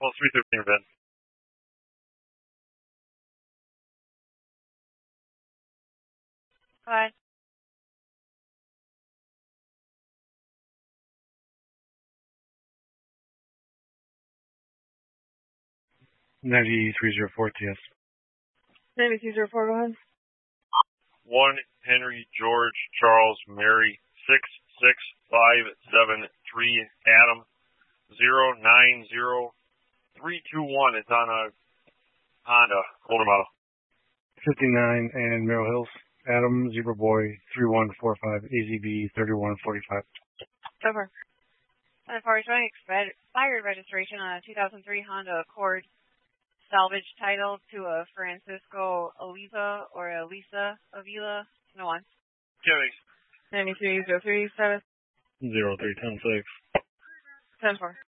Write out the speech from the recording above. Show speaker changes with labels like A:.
A: Well, 313 Ben.
B: Bye.
C: 9304 TS.
B: 9304, go ahead.
A: 1 Henry George Charles Mary 66573 Adam 090321. It's on a Honda older model.
C: 59 and Merrill Hills. Adam Zebra Boy 3145 AZB 3145.
B: So far. And as far as running expired registration on a 2003 Honda Accord, salvage title to a Francisco Aliza or Elisa Avila, no one.
A: Kennedy.
B: 9303, 7.
C: 0310 6.
B: 10-4.